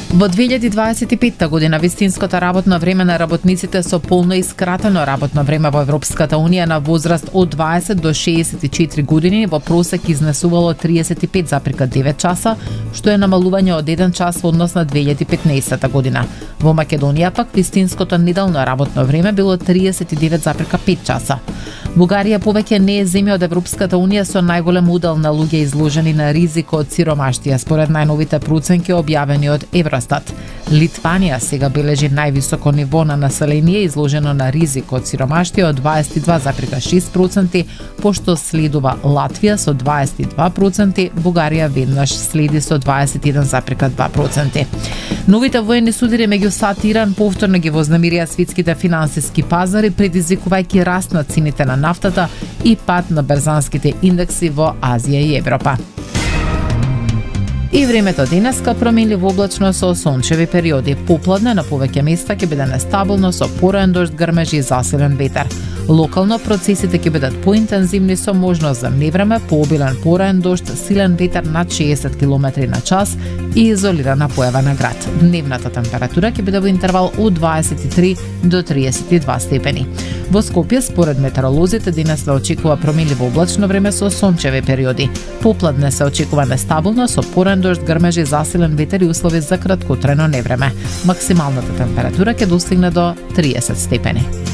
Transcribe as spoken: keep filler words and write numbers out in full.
Во две илјади дваесет и петта година вистинското работно време на работниците со полно и скратено работно време во Европската унија на возраст од дваесет до шеесет и четири години во просек изнесувало триесет и пет зарез девет часа, што е намалување од еден час во однос на две илјади и петнаесетта година. Во Македонија пак вистинското неделно работно време било триесет и девет зарез пет часа. Бугарија повеќе не е земја од Европската унија со најголем удел на луѓе изложени на ризик од сиромаштија според најновите проценки објавени од Евростат. Литванија сега бележи највисоко ниво на население изложено на ризик од сиромаштија од дваесет и два зарез шест проценти, пошто следува Латвија со дваесет и два проценти, Бугарија веднаш следи со дваесет и еден зарез два проценти. Новите воени судири меѓу САД и Иран повторно ги вознемирија светските финансиски пазари, предизвикувајќи раст на цените на нафтата и пад на берзанските индекси во Азија и Европа. И времето денеска променливо облачно со сончеви периоди. Попладне на повеќе места ќе биде нестабилно со пороен дожд, грмежи и засилен ветер. Локално процесите ќе бидат поинтензивни со можност за невреме, пообилен пороен дожд, силен ветер над шеесет километри на час и изолирана појава на град. Дневната температура ќе биде во интервал од дваесет и три до триесет и два степени. Во Скопје според метеоролозите денес се очекува променливо облачно време со сончеви периоди. Попладне се очекува нестабилно со пороен дожд, грмежи, засилен ветер и услови за краткотрено невреме. Максималната температура ќе достигне до триесет степени.